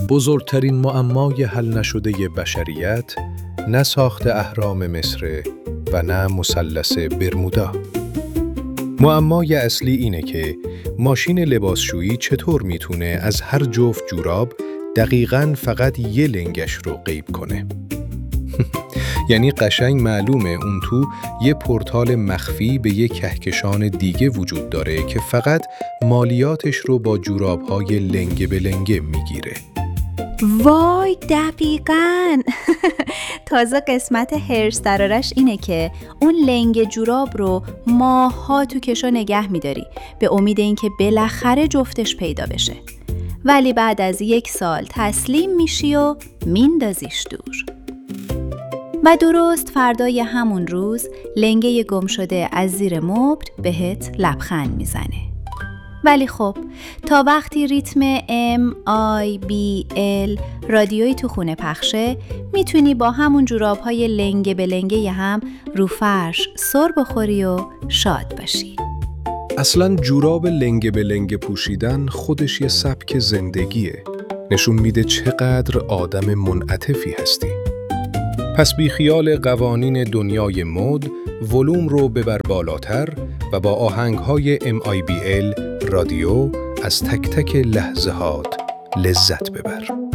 بزرگترین معمای حل نشده بشریت نه ساخت اهرام مصر و نه مثلث برمودا. معمای اصلی اینه که ماشین لباسشویی چطور میتونه از هر جفت جوراب دقیقاً فقط یه لنگش رو غیب کنه. یعنی قشنگ معلومه اون تو یه پورتال مخفی به یه کهکشان دیگه وجود داره که فقط مالیاتش رو با جوراب‌های لنگه به لنگه میگیره. وای دقیقاً. تازه قسمت هرس درارش اینه که اون لنگ جوراب رو ماه‌ها تو کشو نگه می‌داری به امید اینکه بالاخره جفتش پیدا بشه. ولی بعد از 1 سال تسلیم میشی و میندازیش دور. و درست فردای همون روز لنگه گم شده از زیر مبل بهت لبخند میزنه. ولی خب تا وقتی ریتم MIBL رادیویی تو خونه پخشه میتونی با همون جوراب‌های لنگه به لنگه هم رو فرش سر بخوری و شاد باشی. اصلاً جوراب لنگه به لنگه پوشیدن خودش یه سبک زندگیه. نشون میده چقدر آدم منعطفی هستی. پس بی خیال قوانین دنیای مد، ولوم رو ببر بالاتر و با آهنگ‌های MIBL رادیو از تک تک لحظه‌هات لذت ببر.